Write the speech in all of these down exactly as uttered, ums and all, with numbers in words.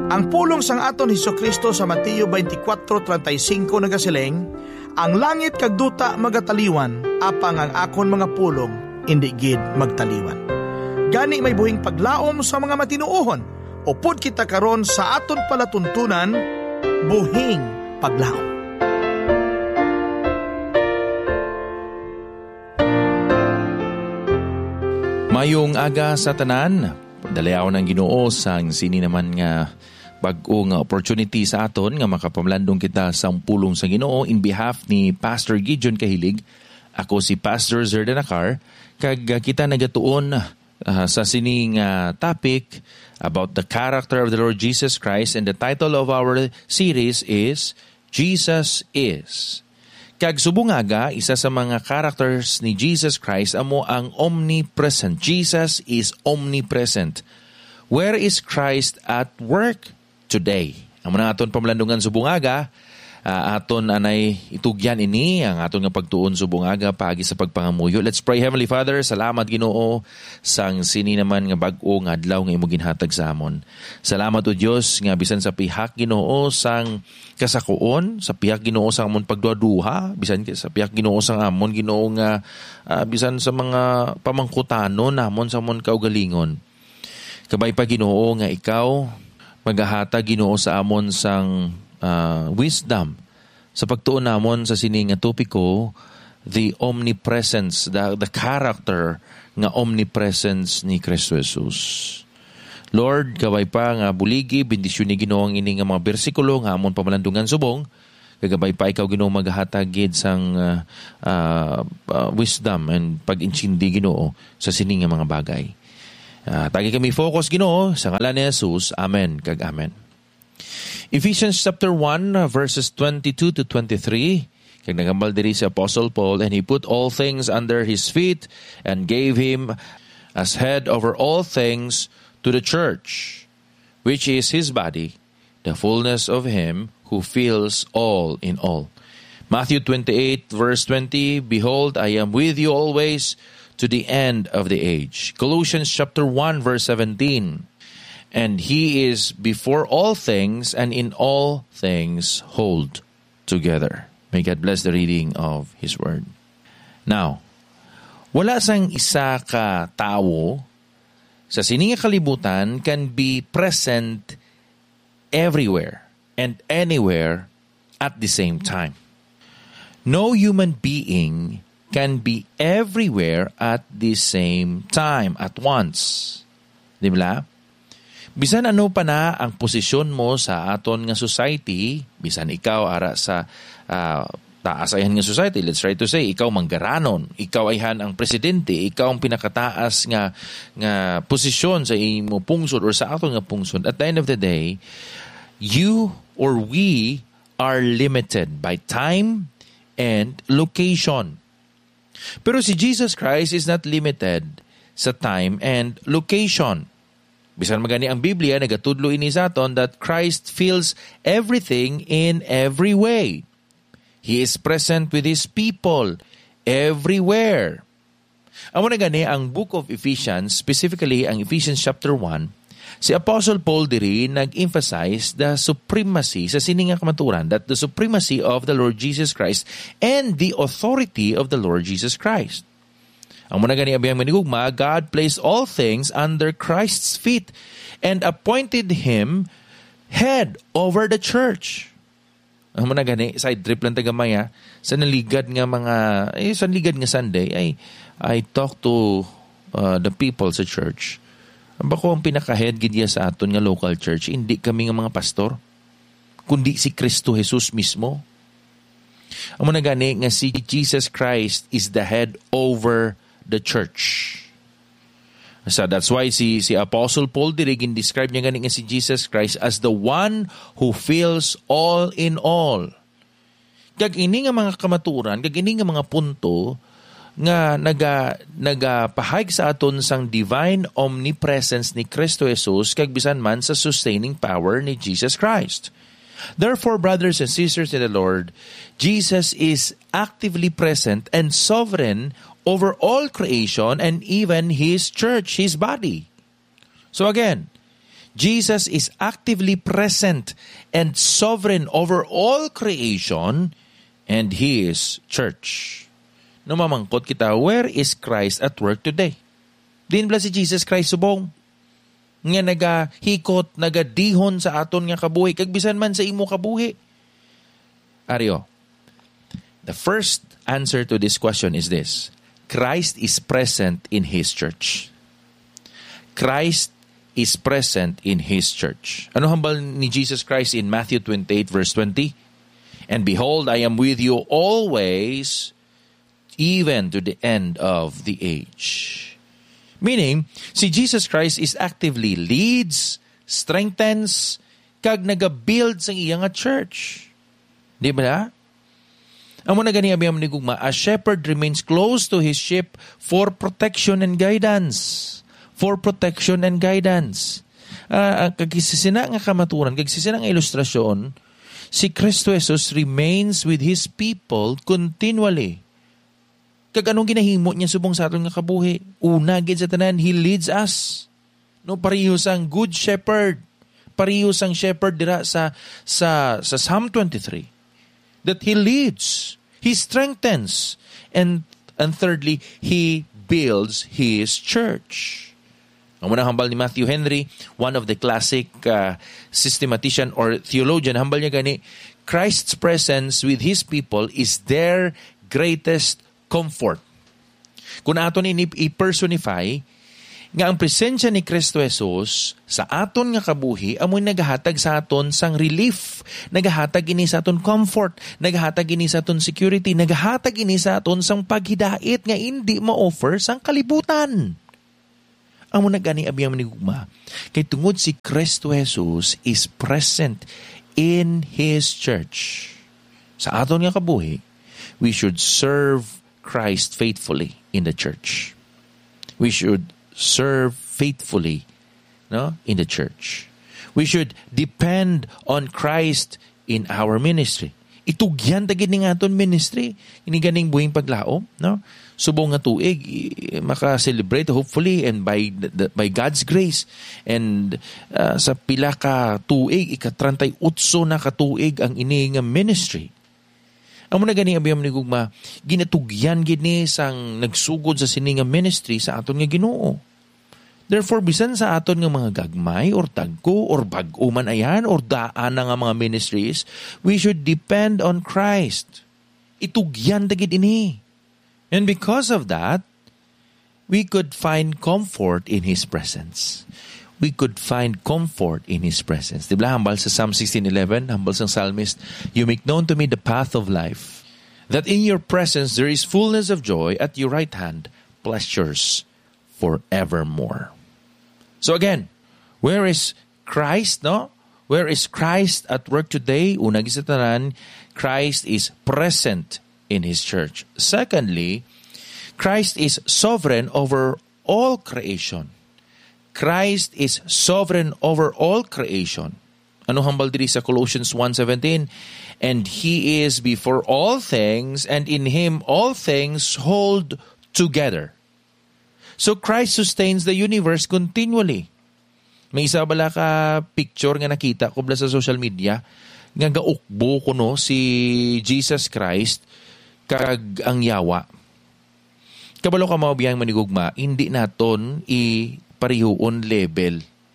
Ang pulong sang aton Hesukristo sa Mateo twenty-four thirty-five nagasiling, ang langit kag duta magataliwan, apang ang akon mga pulong indi gid magtaliwan. Gani may buhing paglaom sa mga matinuohon, upod kita karon sa aton palatuntunan, buhing paglaom. Mayong aga sa tanan, dalayaw ng Ginoo sang sini naman nga bag-o nga opportunity sa aton nga makapamlandong kita sa pulong sa Ginoo in behalf ni Pastor Gideon Kahilig. Ako si Pastor Zerdan Acar, kag kita nagatuon uh, sa sining uh, topic about the character of the Lord Jesus Christ, and the title of our series is Jesus Is. Kag subungaga, isa sa mga characters ni Jesus Christ amo ang omnipresent. Jesus is omnipresent. Where is Christ at work today? Ang mga aton pamlandungan subungaga, uh, aton anay itugyan ini ang aton nga pagtuon subungaga paagi sa pagpangamuyo. Let's pray. Heavenly Father, salamat Ginoo sang sini naman nga bag-o nga adlaw nga imo ginhatag sa amon. Salamat o Dios nga bisan sa pihak Ginoo sang kasakuon, sa pihak Ginoo sa amon pagduaduha, bisan sa pihak Ginoo sa amon Ginoo nga uh, bisan sa mga pamangkutanon namon sa amon kaugalingon. Kabay pa Ginoo nga ikaw maghahatag Ginoo sa amon sang uh, wisdom sa pagtuon namon sa sining nga topiko, the omnipresence, the, the character nga omnipresence ni Kristo Jesus. Lord, kaway pa nga buligi, bendisyon ni Ginoo ang ini nga mga bersikulo nga amon pamalandungan subong, kagabay pa ikaw Ginoo maghatagid sang uh, uh, uh, wisdom and pag-insindi Ginoo sa sining nga mga bagay. Uh, tagi kami focus Ginoo sa ngalan ni Jesus. Amen kag amen. Ephesians chapter one verses twenty-two to twenty-three. Kag nagambal diri si Apostle Paul, and he put all things under his feet and gave him as head over all things to the church, which is his body, the fullness of him who fills all in all. Matthew twenty-eight verse twenty, behold, I am with you always to the end of the age. Colossians chapter one verse seventeen, and he is before all things, and in all things hold together. May God bless the reading of his word. Now, wala sang isa ka tawo sa sining kalibutan can be present everywhere and anywhere at the same time. No human being can be everywhere at the same time, at once. Di ba? Bisan ano pa na ang posisyon mo sa aton nga society, bisan ikaw ara sa uh, taas ayhan nga society, let's try to say, ikaw manggaranon, ikaw ayhan ang presidente, ikaw ang pinakataas nga nga posisyon sa imo pungsod or sa aton nga pungsod. At the end of the day, you or we are limited by time and location. Pero si Jesus Christ is not limited sa time and location. Bisan magani ang Biblia, nagatudlo ini sa aton that Christ fills everything in every way. He is present with His people everywhere. Amo na gani ang book of Ephesians, specifically ang Ephesians chapter one, si Apostle Paul diri nag-emphasize the supremacy sa sining nga kamaturan, that the supremacy of the Lord Jesus Christ and the authority of the Lord Jesus Christ. Ang muna gani abiyang manigugma, God placed all things under Christ's feet and appointed Him head over the church. Ang muna gani, side trip lang tagamaya, sa naligad nga mga, eh, sa naligad nga Sunday, ay, I talk to uh, the people sa church. Bako ang pinaka-head gidya sa aton nga local church, hindi kami nga mga pastor, kundi si Kristo Jesus mismo. Ang muna gani nga si Jesus Christ is the head over the church. So that's why si si Apostle Paul dirigin describe niya gani nga si Jesus Christ as the one who fills all in all. Kag ini nga mga kamaturan, kag ini nga mga punto nga naga nagapahayag sa aton sang divine omnipresence ni Kristo Jesus kag bisan man sa sustaining power ni Jesus Christ. Therefore, brothers and sisters in the Lord, Jesus is actively present and sovereign over all creation and even His church, His body. So again, Jesus is actively present and sovereign over all creation and His church. No mamangkot kita, where is Christ at work today? Din bala si Jesus Christ subong. Nga nagahikot, nagadihon sa aton nga kabuhi. Kagbisan man sa imo kabuhi. Aryo, the first answer to this question is this. Christ is present in His church. Christ is present in His church. Ano hambal ni Jesus Christ in Matthew twenty-eight verse twenty? And behold, I am with you always, even to the end of the age. Meaning, si Jesus Christ is actively leads, strengthens, kag nagabuild sa iyang church. Di ba? Ang muna gani abiyam ni gugma, a shepherd remains close to his sheep for protection and guidance. For protection and guidance. Uh, kagisisina nga kamaturan, kagisisina nga ilustrasyon, si Kristo Jesus remains with His people continually. Kag anong ginahimo niya subong sa aton nga kabuhi? Una gid sa tanan, He leads us. No, pareho sang good shepherd. Pareho sang shepherd dira sa sa sa Psalm twenty-three. That He leads, He strengthens, and and thirdly, He builds His church. Ang unang hambal ni Matthew Henry, one of the classic uh, systematician or theologian, hambal niya gani, Christ's presence with His people is their greatest comfort. Kung aton ini i-personify, nga ang presensya ni Kristo Jesus sa aton nga kabuhi, amoy nagahatag sa aton sang relief, nagahatag ini sa aton comfort, nagahatag ini sa aton security, nagahatag ini sa aton sang paghidait nga hindi ma-offer sang kalibutan. Amo na gani abiyang manigugma. Kay tungod si Kristo Jesus is present in His church. Sa aton nga kabuhi, we should serve Christ faithfully in the church. We should serve faithfully, no, in the church. We should depend on Christ in our ministry. Itugyan tagid ning aton ministry. Ini ganing buhing paglaom, no? Subong nga tuig maka-celebrate hopefully and by the, by God's grace and uh, sa pila ka tuig ika-thirty-eight na ka tuig ang ini nga ministry. Amo na gani abiyam ni gugma, ginatugyan gid ni sang nagsugod sa sini nga ministry sa aton nga Ginoo. Therefore, bisan sa aton nga mga gagmay or tagko or bag-o man ayan or daan na nga mga ministries, we should depend on Christ. Itugyan tagid ini. And because of that, we could find comfort in His presence. We could find comfort in His presence. Diba hambal sa Psalm sixteen eleven, hambal sa psalmist, you make known to me the path of life, that in your presence there is fullness of joy, at your right hand pleasures forevermore. So again, where is Christ, no? Where is Christ at work today? Una gisatanan, Christ is present in His church. Secondly, Christ is sovereign over all creation. Christ is sovereign over all creation. Ano hambal diri sa Colossians one seventeen? And He is before all things, and in Him all things hold together. So Christ sustains the universe continually. May isa bala ka picture nga nakita ko bala sa social media nga gaukbo ko no si Jesus Christ kag ang yawa. Kabalo ka mao biyang manigugma, hindi naton i parihuon level.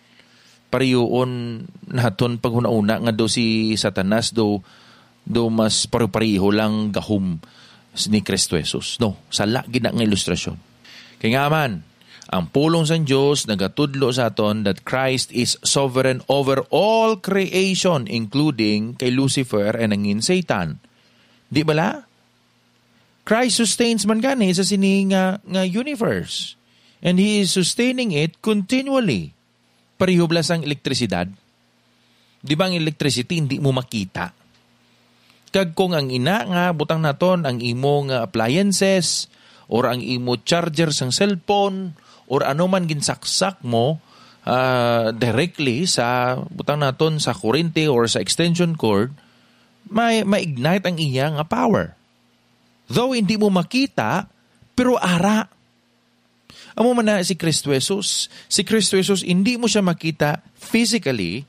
Parihuon naton paghunauna nga do si Satanas do do mas pare-pareho lang gahum ni Kristo Jesus. No, sala gid nga ilustrasyon. Kaya nga man, ang pulong sa Diyos nagatudlo sa aton that Christ is sovereign over all creation, including kay Lucifer and angin Satan. Di bala? Christ sustains man gani sa sini nga, nga universe. And He is sustaining it continually. Pareho bala sang elektrisidad. Di ba ang electricity hindi mo makita? Kag kung ang ina nga butang naton ang imong appliances or ang imo charger sang cellphone or ano man ginsaksak mo uh, directly sa butang naton sa kurente or sa extension cord, may ma-ignite ang iya nga power. Though hindi mo makita, pero ara. Amo man na si Kristo Jesus. Si Kristo Jesus, hindi mo siya makita physically,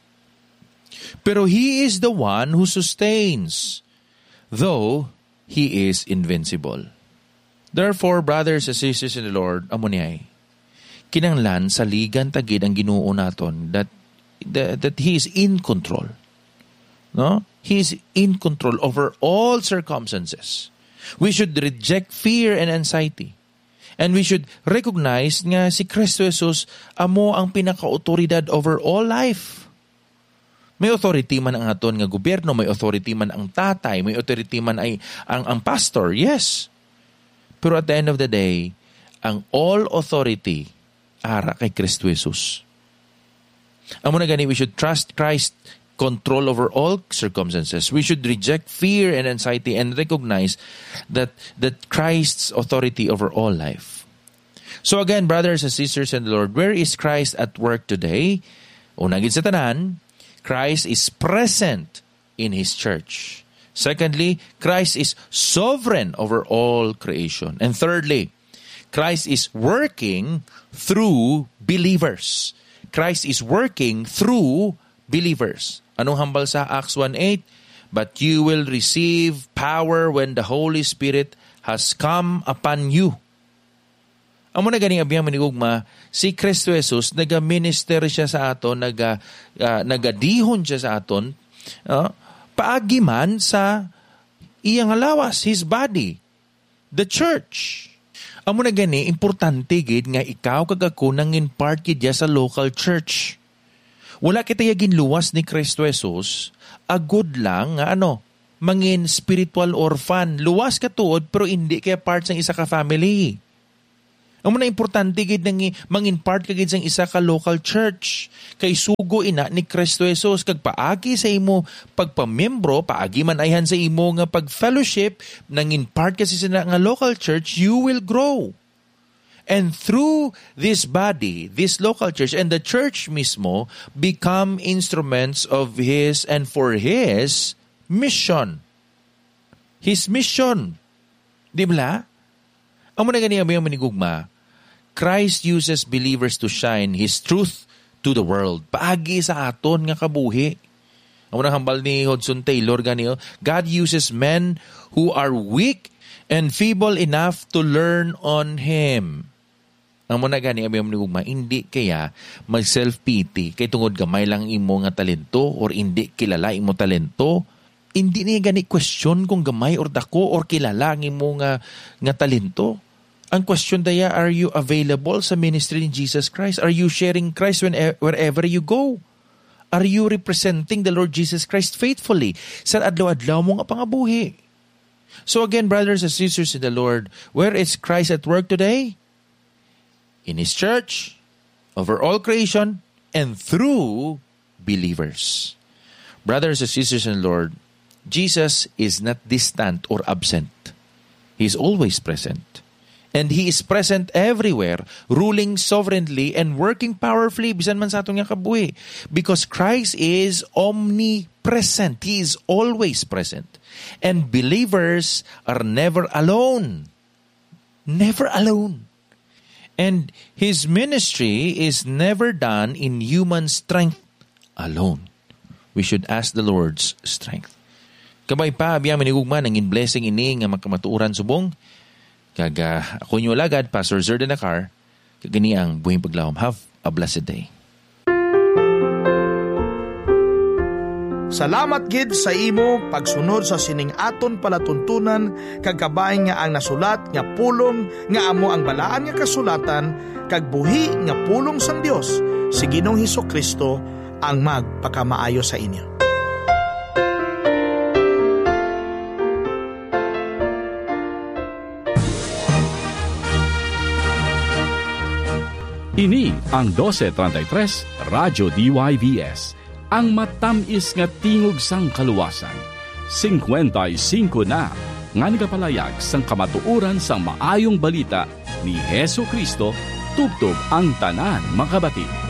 pero He is the one who sustains, though He is invincible. Therefore, brothers and sisters in the Lord, amo niyay, kinanglan sa ligan tagid ang Ginoo naton that, that that He is in control. No? He is in control over all circumstances. We should reject fear and anxiety. And we should recognize nga si Kristo Jesus amo ang pinaka-autoridad over all life. May authority man ang aton nga gobyerno, may authority man ang tatay, may authority man ay ang ang pastor, yes. Pero at the end of the day, ang all authority ara kay Kristo Jesus. Amo na gani, we should trust Christ control over all circumstances. We should reject fear and anxiety and recognize that that Christ's authority over all life. So again, brothers and sisters in the Lord, where is Christ at work today? Una gid sa tanan, Christ is present in His church. Secondly, Christ is sovereign over all creation. And thirdly, Christ is working through believers. Christ is working through believers. Anong hambal sa Acts one eight? But you will receive power when the Holy Spirit has come upon you. Amo na ganing abiyang manigugma, si Kristo Jesus, naga-minister siya sa aton, naga, uh, nagadihon siya sa aton, uh, paagi man sa iyang lawas, His body, the church. Amo na gani, importante gid nga ikaw kag ako nang in-part gid sa local church. Wala kita yagin luwas ni Kristo Jesus, agod lang nga ano, mangin spiritual orphan. Luwas ka tuod pero hindi kaya part ng isa ka family. Ang muna importante gid nang mangin part ka gid sang isa ka local church. Kay sugo ina ni Kristo Jesus kag paagi sa imo pagpamembro, paagi man ayhan sa imo nga pag-fellowship, nangin part ka sa nga local church, you will grow. And through this body, this local church, and the church mismo, become instruments of His and for His mission. His mission. Di ba? Amo na ganyan yung manigugma, Christ uses believers to shine His truth to the world. Paagi sa aton nga kabuhi. Amo na hambal ni Hudson Taylor ganyo, God uses men who are weak and feeble enough to learn on Him. Ang muna gani, abiyang manigugma, hindi kaya mag-self-pity kay tungod gamay lang imo nga talento or hindi kilala imo talento. Hindi niya gani question kung gamay or dako or kilala ang imo nga, nga talento. Ang question daya, are you available sa ministry ni Jesus Christ? Are you sharing Christ when, wherever you go? Are you representing the Lord Jesus Christ faithfully sa adlaw-adlaw mo nga pangabuhi? So again, brothers and sisters in the Lord, where is Christ at work today? In His church, over all creation, and through believers. Brothers and sisters in the Lord, Jesus is not distant or absent. He is always present. And He is present everywhere, ruling sovereignly and working powerfully, bisan man sa atong nga kabuhi. Because Christ is omnipresent. He is always present. And believers are never alone. Never alone. And His ministry is never done in human strength alone. We should ask the Lord's strength. Kabay pa, biyang manigugma, nangin blessing ini nga makamatuuran subong. Kaga ako nyo lagad, Pastor Zer de Nacar, kagani ang buhing paglawom. Have a blessed day. Salamat gid sa imo pagsunod sa sining aton palatuntunan kag kabay nga ang nasulat nga pulong nga amo ang balaan nga kasulatan kag buhi nga pulong sang Dios si Ginoong Hesukristo ang magpakamaayo sa inyo. Ini ang twelve thirty-three Radyo D Y V S, ang matamis nga tingog sang kaluwasan. fifty-five na nga nagapalayag sang kamatuoran sang maayong balita ni Hesukristo tubtob ang tanan makabati.